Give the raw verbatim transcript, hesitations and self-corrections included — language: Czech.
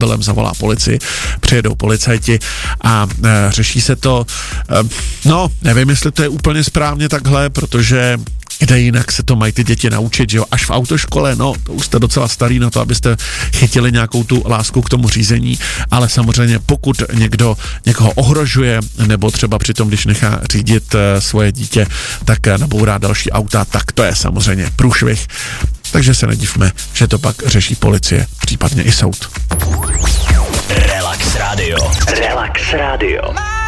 automobilem, zavolá policii, přijedou policajti a e, řeší se to. E, no, nevím, jestli to je úplně správně takhle, protože kde jinak se to mají ty děti naučit, že jo, až v autoškole, no, to už jste docela starý na to, abyste chytili nějakou tu lásku k tomu řízení, ale samozřejmě pokud někdo někoho ohrožuje, nebo třeba přitom, když nechá řídit e, svoje dítě, tak e, nabourá další auta, tak to je samozřejmě průšvih. Takže se nedivme, že to pak řeší policie, případně i soud. Relax Radio. Relax Radio.